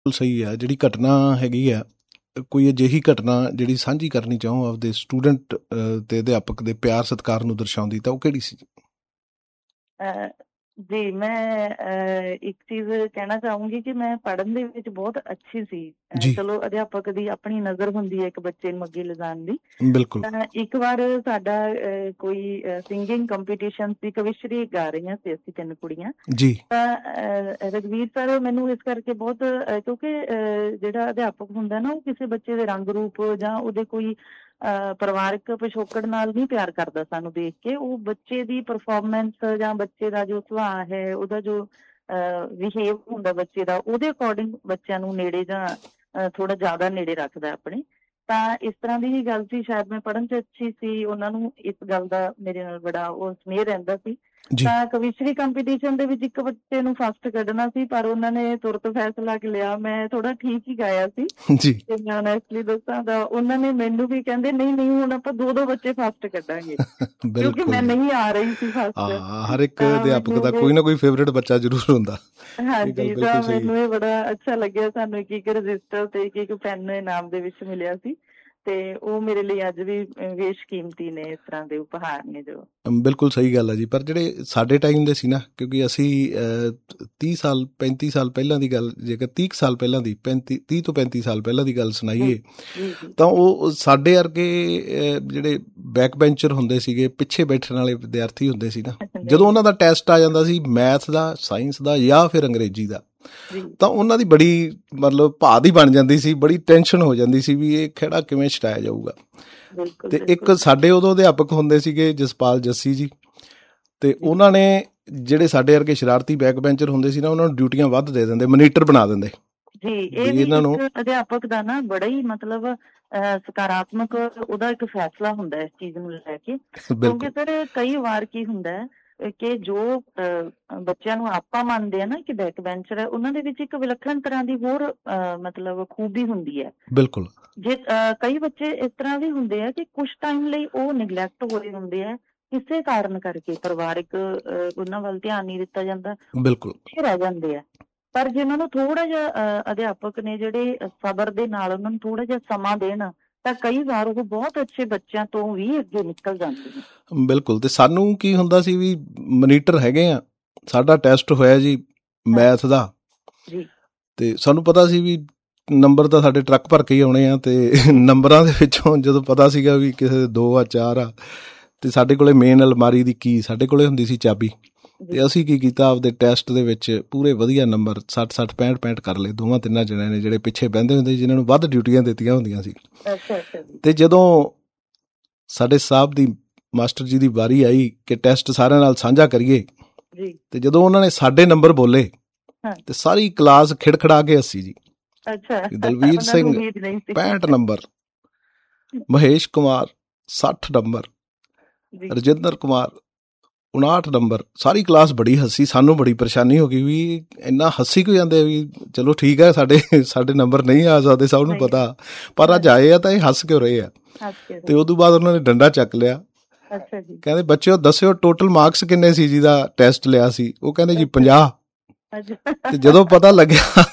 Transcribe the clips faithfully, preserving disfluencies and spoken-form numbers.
ਸਹੀ ਆ। ਜਿਹੜੀ ਘਟਨਾ ਹੈਗੀ ਆ, ਕੋਈ ਅਜਿਹੀ ਘਟਨਾ ਜਿਹੜੀ ਸਾਂਝੀ ਕਰਨੀ ਚਾਹੋ ਆਪਦੇ ਸਟੂਡੈਂਟ ਤੇ ਅਧਿਆਪਕ ਦੇ ਪਿਆਰ ਸਤਿਕਾਰ ਨੂੰ ਦਰਸਾਉਂਦੀ, ਤਾਂ ਉਹ ਕਿਹੜੀ ਸੀ? ਅਹ ਜੀ ਮੈਂ ਅਹ ਇੱਕ ਚੀਜ਼ ਕਹਿਣਾ ਚਾਹੂੰਗੀ ਕਿ ਮੈਂ ਪੜ੍ਹਨ ਦੇ ਵਿੱਚ ਬਹੁਤ ਅੱਛੀ ਸੀ। ਜੀ ਚਲੋ ਅਧਿਆਪਕ ਦੀ ਆਪਣੀ ਨਜ਼ਰ ਹੁੰਦੀ ਹੈ ਇੱਕ ਬੱਚੇ ਨੂੰ ਅੱਗੇ ਲਿਜਾਣ ਦੀ। ਬਿਲਕੁਲ। ਤਾਂ ਇੱਕ ਵਾਰ ਸਾਡਾ ਅਹ ਕੋਈ ਸਿੰਗਿੰਗ ਕੰਪੀਟੀਸ਼ਨ ਸੀ, ਕਵਿਸ਼ਰੀ ਗਾ ਰਹੀਆਂ ਸੀ ਅਸੀਂ ਤਿੰਨ ਕੁੜੀਆਂ। ਜੀ ਤਾਂ ਅਹ ਰਘਵੀਰ ਸਰ ਮੈਨੂੰ ਇਸ ਕਰਕੇ ਬਹੁਤ ਅਹ ਕਿਉਂਕਿ ਅਹ ਜਿਹੜਾ ਅਧਿਆਪਕ ਹੁੰਦਾ ਨਾ, ਉਹ ਕਿਸੇ ਬੱਚੇ ਦੇ ਰੰਗ ਰੂਪ ਜਾਂ ਉਹਦੇ ਕੋਈ ਅਹ ਪਰਿਵਾਰਕ ਪਿਛੋਕੜ ਨਾਲ ਨਹੀਂ ਪਿਆਰ ਕਰਦਾ ਸਾਨੂੰ ਦੇਖ ਕੇ। ਉਹ ਬੱਚੇ ਦੀ ਪਰਫੋਰਮੈਂਸ ਜਾਂ ਬੱਚੇ ਦਾ ਜੋ ਸੁਭਾਅ ਹੈ, ਉਹਦਾ ਜੋ ਬਿਹੇਵ ਹੁੰਦਾ ਬੱਚੇ ਦਾ, ਉਹਦੇ ਅਕੋਰਡਿੰਗ ਬੱਚਿਆਂ ਨੂੰ ਨੇੜੇ ਜਾਂ ਥੋੜਾ ਜ਼ਿਆਦਾ ਨੇੜੇ ਰੱਖਦਾ ਆਪਣੇ। ਤਾਂ ਇਸ ਤਰ੍ਹਾਂ ਦੀ ਹੀ ਗੱਲ ਸੀ। ਸ਼ਾਇਦ ਮੈਂ ਪੜ੍ਹਨ 'ਚ ਅੱਛੀ ਸੀ, ਉਹਨਾਂ ਨੂੰ ਇਸ ਗੱਲ ਦਾ ਮੇਰੇ ਨਾਲ ਬੜਾ ਉਹ ਸਮੇਹ ਰਹਿੰਦਾ ਸੀ। ਜੀ ਤਾਂ ਕਵਿਸ਼ਰੀ ਕੰਪੀਟੀਸ਼ਨ ਦੇ ਵਿੱਚ ਇੱਕ ਬੱਚੇ ਨੂੰ ਫਸਟ ਕੱਢਣਾ ਸੀ, ਪਰ ਉਹਨਾਂ ਨੇ ਤੁਰਤ ਫੈਸਲਾ ਲਿਆ। ਮੈਂ ਥੋੜਾ ਠੀਕ ਹੀ ਗਾਇਆ ਸੀ ਜੀ ਤੇ ਮੈਂ ਓਨੈਸਟਲੀ ਦੱਸਾਂ ਤਾਂ ਉਹਨਾਂ ਨੇ ਮੈਨੂੰ ਵੀ ਕਹਿੰਦੇ ਨਹੀਂ ਨਹੀਂ ਹੁਣ ਆਪਾਂ ਦੋ ਦੋ ਬੱਚੇ ਫਸਟ ਕੱਢਾਂਗੇ, ਕਿਉਂਕਿ ਬਿਲਕੁਲ ਮੈਂ ਜੀ। ਨਹੀਂ ਆ ਰਹੀ ਸੀ ਫਸਟ। ਹਾਂ, ਹਰ ਇੱਕ ਤਾਂ ਅਧਿਆਪਕ ਮੈਨੂੰ ਦਾ ਇਹ ਕੋਈ ਨਾ ਕੋਈ ਫੇਵਰੇਟ ਬੱਚਾ ਜ਼ਰੂਰ ਹੁੰਦਾ। ਇਹ ਗੱਲ ਹਾਂਜੀ, ਬਿਲਕੁਲ ਤਾਂ ਸਹੀ ਹੈ। ਮੈਨੂੰ ਇਹ ਬੜਾ ਅੱਛਾ ਲੱਗਿਆ। ਸਾਨੂੰ ਇੱਕ ਇੱਕ ਰਜਿਸਟਰ ਤੇ ਇੱਕ ਇੱਕ ਪੈਨ ਇਨਾਮ ਦੇ ਵਿੱਚ ਮਿਲਿਆ ਸੀ, ਤੇ ਉਹ ਮੇਰੇ ਲਈ ਅੱਜ ਵੀ ਬੇਸ਼ਕੀਮਤੀ ਨੇ। ਇਸ ਤਰ੍ਹਾਂ ਦੇ ਉਪਹਾਰ ਨੇ ਜੋ। ਬਿਲਕੁਲ ਸਹੀ ਗੱਲ ਹੈ ਜੀ। ਪਰ ਜਿਹੜੇ ਸਾਡੇ ਟਾਈਮ ਦੇ ਸੀ ਨਾ, ਕਿਉਂਕਿ ਅਸੀਂ ਤੀਹ ਸਾਲ ਪੈਂਤੀ ਸਾਲ ਪਹਿਲਾਂ ਦੀ ਗੱਲ, ਜੇਕਰ ਤੀਹ ਕੁ ਸਾਲ ਪਹਿਲਾਂ ਦੀ ਪੈਂਤੀ ਤੀਹ ਤੋਂ ਪੈਂਤੀ ਸਾਲ ਪਹਿਲਾਂ ਦੀ ਗੱਲ ਸੁਣਾਈਏ, ਤਾਂ ਉਹ ਸਾਡੇ ਵਰਗੇ ਜਿਹੜੇ ਬੈਕ ਬੈਂਚਰ ਹੁੰਦੇ ਸੀਗੇ, ਪਿੱਛੇ ਬੈਠਣ ਵਾਲੇ ਵਿਦਿਆਰਥੀ ਹੁੰਦੇ ਸੀ ਨਾ, ਜਦੋਂ ਉਹਨਾਂ ਦਾ ਟੈਸਟ ਆ ਜਾਂਦਾ ਸੀ ਮੈਥ ਦਾ, ਸਾਇੰਸ ਦਾ ਜਾਂ ਫਿਰ ਅੰਗਰੇਜ਼ੀ ਦਾ, ਤਾਂ ਉਹਨਾਂ ਦੀ ਬੜੀ ਮਤਲਬ ਭਾਤ ਹੀ ਬਣ ਜਾਂਦੀ ਸੀ। ਬੜੀ ਟੈਨਸ਼ਨ ਹੋ ਜਾਂਦੀ ਸੀ ਵੀ ਇਹ ਖਹਿੜਾ ਕਿਵੇਂ ਛਡਾਇਆ ਜਾਊਗਾ। ਤੇ ਇੱਕ ਸਾਡੇ ਉਦੋਂ ਅਧਿਆਪਕ ਹੁੰਦੇ ਸੀਗੇ ਜਸਪਾਲ ਜੱਸੀ ਜੀ, ਤੇ ਉਹਨਾਂ ਨੇ ਜਿਹੜੇ ਸਾਡੇ ਵਰਗੇ ਸ਼ਰਾਰਤੀ ਬੈਕ ਬੈਂਚਰ ਹੁੰਦੇ ਸੀ ਨਾ, ਉਹਨਾਂ ਨੂੰ ਡਿਊਟੀਆਂ ਵੱਧ ਦੇ ਦਿੰਦੇ, ਮਨੀਟਰ ਬਣਾ ਦਿੰਦੇ ਜੀ। ਇਹ ਵੀ ਇਹਨਾਂ ਨੂੰ। ਇੱਕ ਅਧਿਆਪਕ ਦਾ ਨਾ ਬੜਾ ਹੀ ਮਤਲਬ ਸਕਾਰਾਤਮਕ ਉਹਦਾ ਇੱਕ ਫੈਸਲਾ ਹੁੰਦਾ ਇਸ ਚੀਜ਼ ਨੂੰ ਲੈ ਕੇ, ਕਿਉਂਕਿ ਸਰ ਕਈ ਵਾਰ ਕੀ ਹੁੰਦਾ ਕਿ ਜੋ ਬੱਚਿਆਂ ਨੂੰ ਆਪਾਂ ਮੰਨਦੇ ਆ ਨਾ ਕਿ ਬੈਕ ਬੈਂਚਰ ਹੈ, ਉਹਨਾਂ ਦੇ ਵਿੱਚ ਇੱਕ ਵਿਲੱਖਣ ਤਰ੍ਹਾਂ ਦੀ ਹੋਰ ਮਤਲਬ ਖੂਬੀ ਹੁੰਦੀ ਹੈ। ਬਿਲਕੁਲ। ਜੇ ਕਈ ਬੱਚੇ ਇਸ ਤਰ੍ਹਾਂ ਵੀ ਹੁੰਦੇ ਆ ਕਿ ਕੁਛ ਟਾਈਮ ਲਈ ਉਹ ਨਿਗਲੈਕਟ ਹੋਏ ਹੁੰਦੇ ਆ ਕਿਸੇ ਕਾਰਨ ਕਰਕੇ, ਪਰਿਵਾਰਿਕ ਉਹਨਾਂ ਵੱਲ ਧਿਆਨ ਨਹੀਂ ਦਿੱਤਾ ਜਾਂਦਾ, ਬਿਲਕੁਲ ਪਿੱਛੇ ਰਹਿ ਜਾਂਦੇ ਆ। ਪਰ ਜੇ ਉਹਨਾਂ ਨੂੰ ਥੋੜਾ ਜਿਹਾ ਅਧਿਆਪਕ ਨੇ ਜਿਹੜੇ ਸਬਰ ਦੇ ਨਾਲ ਉਹਨਾਂ ਨੂੰ ਥੋੜਾ ਜਿਹਾ ਸਮਾਂ ਦੇਣ, ਤਾਂ ਕਈ ਵਾਰ ਉਹ ਬਹੁਤ ਅੱਛੇ ਬੱਚਿਆਂ ਤੋਂ ਵੀ ਅੱਗੇ ਨਿਕਲ ਜਾਂਦੇ ਨੇ। ਬਿਲਕੁਲ। ਤੇ ਸਾਨੂੰ ਕੀ ਹੁੰਦਾ ਸੀ ਵੀ ਮਨੀਟਰ ਹੈਗੇ ਆ, ਸਾਡਾ ਟੈਸਟ ਹੋਇਆ ਜੀ ਮੈਥ ਦਾ, ਤੇ ਸਾਨੂੰ ਪਤਾ ਸੀ ਵੀ ਨੰਬਰ ਤਾਂ ਸਾਡੇ ਟਰੱਕ ਭਰ ਕੇ ਹੀ ਆਉਣੇ ਆ। ਤੇ ਨੰਬਰਾਂ ਦੇ ਵਿੱਚੋਂ ਜਦੋਂ ਪਤਾ ਸੀਗਾ ਵੀ ਕਿਸੇ ਦੇ ਦੋ ਆ ਚਾਰ ਆ, ਤੇ ਸਾਡੇ ਕੋਲੇ ਮੇਨ ਅਲਮਾਰੀ ਦੀ ਕੀ ਸਾਡੇ ਕੋਲੇ ਹੁੰਦੀ ਸੀ ਚਾਬੀ, ਤੇ ਅਸੀਂ ਕੀ ਕੀਤਾ ਆਪਦੇ ਟੈਸਟ ਦੇ ਵਿੱਚ ਪੂਰੇ ਵਧੀਆ ਨੰਬਰ ਸੱਠ ਸੱਠ ਪੈਂਹਠ ਪੈਂਹਠ ਕਰ ਲਏ ਦੋਵਾਂ ਤਿੰਨਾਂ ਜਣਿਆਂ ਨੇ, ਜਿਹੜੇ ਪਿੱਛੇ ਬਹਿੰਦੇ ਹੁੰਦੇ ਸੀ, ਜਿਹਨਾਂ ਨੂੰ ਵੱਧ ਡਿਊਟੀਆਂ ਦਿੱਤੀਆਂ ਹੁੰਦੀਆਂ ਸੀ। ਤੇ ਜਦੋਂ ਸਾਡੇ ਸਾਹਿਬ ਦੀ ਮਾਸਟਰ ਜੀ ਦੀ ਵਾਰੀ ਆਈ ਕਿ ਟੈਸਟ ਸਾਰਿਆਂ ਨਾਲ ਸਾਂਝਾ ਕਰੀਏ, ਤੇ ਜਦੋਂ ਉਹਨਾਂ ਨੇ ਸਾਡੇ ਨੰਬਰ ਬੋਲੇ ਤੇ ਸਾਰੀ ਕਲਾਸ ਖਿੜਖੜਾ ਕੇ ਹੱਸੀ ਜੀ। ਦਲਵੀਰ ਸਿੰਘ ਪੈਂਹਠ ਨੰਬਰ, ਮਹੇਸ਼ ਕੁਮਾਰ ਸੱਠ ਨੰਬਰ, ਰਜਿੰਦਰ ਕੁਮਾਰ ਉਣਾਹਠ ਨੰਬਰ। ਸਾਰੀ ਕਲਾਸ ਬੜੀ ਹੱਸੀ, ਸਾਨੂੰ ਬੜੀ ਪਰੇਸ਼ਾਨੀ ਹੋ ਗਈ ਵੀ ਇੰਨਾ ਹੱਸੀ ਕਿਉਂ ਜਾਂਦੇ ਵੀ ਚਲੋ ਠੀਕ ਹੈ, ਸਾਡੇ ਸਾਡੇ ਨੰਬਰ ਨਹੀਂ ਆ ਸਕਦੇ, ਸਭ ਨੂੰ ਪਤਾ, ਪਰ ਅੱਜ ਆਏ ਆ ਤਾਂ ਇਹ ਹੱਸ ਕਿਉਂ ਰਹੇ ਆ। ਤੇ ਉਦੋਂ ਬਾਅਦ ਉਹਨਾਂ ਨੇ ਡੰਡਾ ਚੱਕ ਲਿਆ, ਕਹਿੰਦੇ ਬੱਚਿਓ ਦੱਸਿਓ ਟੋਟਲ ਮਾਰਕਸ ਕਿੰਨੇ ਸੀ ਜਿਹਦਾ ਟੈਸਟ ਲਿਆ ਸੀ? ਉਹ ਕਹਿੰਦੇ ਜੀ ਪੰਜਾਹ। ਤੇ ਜਦੋਂ ਪਤਾ ਲੱਗਿਆ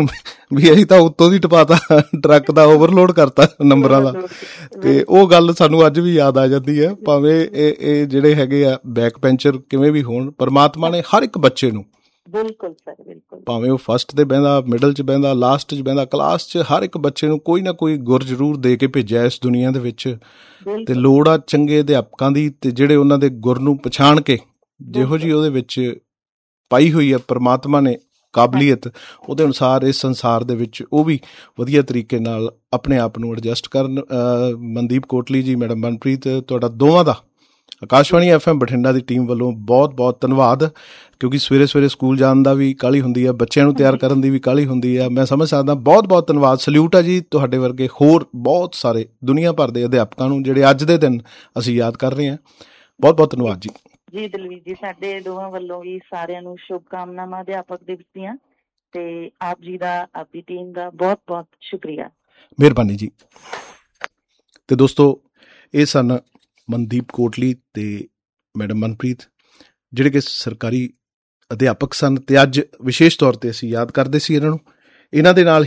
ਵੀ ਅਸੀਂ ਤਾਂ ਉੱਤੋਂ ਦੀ ਟਪਾਤਾ, ਟਰੱਕ ਦਾ ਓਵਰਲੋਡ ਕਰਤਾ ਨੰਬਰਾਂ ਦਾ, ਤੇ ਉਹ ਗੱਲ ਸਾਨੂੰ ਅੱਜ ਵੀ ਯਾਦ ਆ ਜਾਂਦੀ ਹੈ। ਭਾਵੇਂ ਇਹ ਇਹ ਜਿਹੜੇ ਹੈਗੇ ਆ ਬੈਕ ਬੈਂਚਰ ਕਿਵੇਂ ਵੀ ਹੋਣ, ਪਰਮਾਤਮਾ ਨੇ ਹਰ ਇੱਕ ਬੱਚੇ ਨੂੰ, ਬਿਲਕੁਲ ਸਰ ਬਿਲਕੁਲ, ਭਾਵੇਂ ਉਹ ਫਸਟ ਤੇ ਬਹਿੰਦਾ, ਮਿਡਲ 'ਚ ਬਹਿੰਦਾ, ਲਾਸਟ 'ਚ ਬਹਿੰਦਾ, ਕਲਾਸ 'ਚ ਹਰ ਇੱਕ ਬੱਚੇ ਨੂੰ ਕੋਈ ਨਾ ਕੋਈ ਗੁਰ ਜ਼ਰੂਰ ਦੇ ਕੇ ਭੇਜਿਆ ਇਸ ਦੁਨੀਆ ਦੇ ਵਿੱਚ। ਤੇ ਲੋੜ ਆ ਚੰਗੇ ਅਧਿਆਪਕਾਂ ਦੀ, ਤੇ ਜਿਹੜੇ ਉਹਨਾਂ ਦੇ ਗੁਰ ਨੂੰ ਪਛਾਣ ਕੇ ਜਿਹੋ ਜਿਹੀ ਉਹਦੇ ਵਿੱਚ ਪਾਈ ਹੋਈ ਹੈ ਪਰਮਾਤਮਾ ਨੇ ਕਾਬਲੀਅਤ, ਉਹਦੇ ਅਨੁਸਾਰ ਇਸ ਸੰਸਾਰ ਦੇ ਵਿੱਚ ਉਹ ਵੀ ਵਧੀਆ ਤਰੀਕੇ ਨਾਲ ਆਪਣੇ ਆਪ ਨੂੰ ਐਡਜਸਟ ਕਰਨ। ਮਨਦੀਪ ਕੋਟਲੀ ਜੀ, ਮੈਡਮ ਮਨਪ੍ਰੀਤ, ਤੁਹਾਡਾ ਦੋਵਾਂ ਦਾ ਆਕਾਸ਼ਵਾਣੀ ਐਫ ਐਮ ਬਠਿੰਡਾ ਦੀ ਟੀਮ ਵੱਲੋਂ ਬਹੁਤ ਬਹੁਤ ਧੰਨਵਾਦ, ਕਿਉਂਕਿ ਸਵੇਰੇ ਸਵੇਰੇ ਸਕੂਲ ਜਾਣ ਦਾ ਵੀ ਕਾਹਲੀ ਹੁੰਦੀ ਆ, ਬੱਚਿਆਂ ਨੂੰ ਤਿਆਰ ਕਰਨ ਦੀ ਵੀ ਕਾਹਲੀ ਹੁੰਦੀ ਆ, ਮੈਂ ਸਮਝ ਸਕਦਾ। ਬਹੁਤ ਬਹੁਤ ਧੰਨਵਾਦ, ਸਲਿਊਟ ਆ ਜੀ ਤੁਹਾਡੇ ਵਰਗੇ ਹੋਰ ਬਹੁਤ ਸਾਰੇ ਦੁਨੀਆ ਭਰ ਦੇ ਅਧਿਆਪਕਾਂ ਨੂੰ ਜਿਹੜੇ ਅੱਜ ਦੇ ਦਿਨ ਅਸੀਂ ਯਾਦ ਕਰ ਰਹੇ ਹਾਂ। ਬਹੁਤ ਬਹੁਤ ਧੰਨਵਾਦ ਜੀ। ਜੀ ਦਲਵੀਰ ਜੀ, ਸਾਡੇ ਦੋਵਾਂ ਵੱਲੋਂ ਵੀ ਸਾਰਿਆਂ ਨੂੰ ਸ਼ੁਭ ਕਾਮਨਾਵਾਂ ਅਧਿਆਪਕ ਦਿਵਸ ਦੀਆਂ, ਤੇ ਆਪ ਜੀ ਦਾ, ਆਪਦੀ ਟੀਮ ਦਾ ਬਹੁਤ ਬਹੁਤ ਸ਼ੁਕਰੀਆ, ਮਿਹਰਬਾਨੀ ਜੀ। ਤੇ ਦੋਸਤੋ, ਇਹ ਸਨ ਮਨਦੀਪ ਕੋਟਲੀ ਤੇ ਮੈਡਮ ਮਨਪ੍ਰੀਤ, ਜਿਹੜੇ ਕਿ ਸਰਕਾਰੀ ਅਧਿਆਪਕ ਸਨ, ਤੇ ਅੱਜ ਵਿਸ਼ੇਸ਼ ਤੌਰ ਤੇ ਅਸੀਂ ਯਾਦ ਕਰਦੇ ਸੀ ਇਹਨਾਂ ਨੂੰ। ਇਹਨਾਂ ਦੇ ਨਾਲ